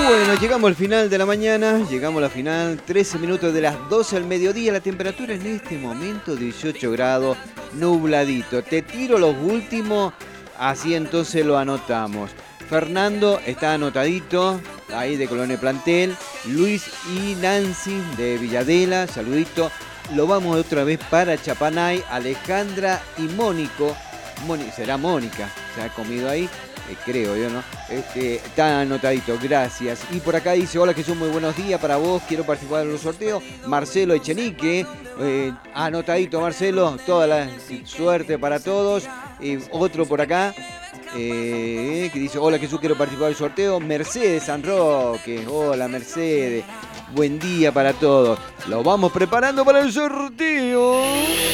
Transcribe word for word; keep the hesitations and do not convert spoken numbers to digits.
Bueno, llegamos al final de la mañana, llegamos a la final, trece minutos de las doce al mediodía, la temperatura en este momento dieciocho grados, nubladito. Te tiro los últimos, así entonces lo anotamos. Fernando está anotadito, ahí de Colonia Plantel, Luis y Nancy de Villadela, saludito. Lo vamos otra vez para Chapanay, Alejandra y Mónico, Moni, será Mónica, se ha comido ahí. Eh, creo yo, ¿no? Este, está anotadito, gracias. Y por acá dice, hola Jesús, muy buenos días para vos, quiero participar en los sorteos. Marcelo Echenique, eh, anotadito Marcelo, toda la suerte para todos. Eh, otro por acá, eh, que dice, hola Jesús, quiero participar del sorteo. Mercedes San Roque, hola Mercedes, buen día para todos. Lo vamos preparando para el sorteo.